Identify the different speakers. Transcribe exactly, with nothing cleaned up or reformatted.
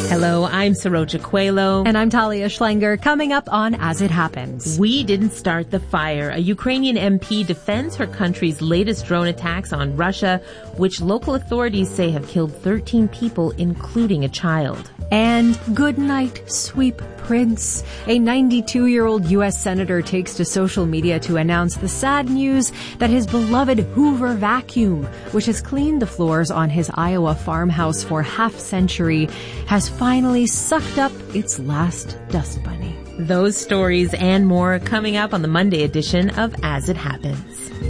Speaker 1: Hello, I'm Saroja Coelho.
Speaker 2: And I'm Talia Schlanger. Coming up on As It Happens.
Speaker 1: We didn't start the fire. A Ukrainian M P defends her country's latest drone attacks on Russia, which local authorities say have killed thirteen people, including a child.
Speaker 2: And good night, Sweep Prince. A ninety-two-year-old U S senator takes to social media to announce the sad news that his beloved Hoover vacuum, which has cleaned the floors on his Iowa farmhouse for half century, has finally sucked up its last dust bunny.
Speaker 1: Those stories and more coming up on the Monday edition of As It Happens.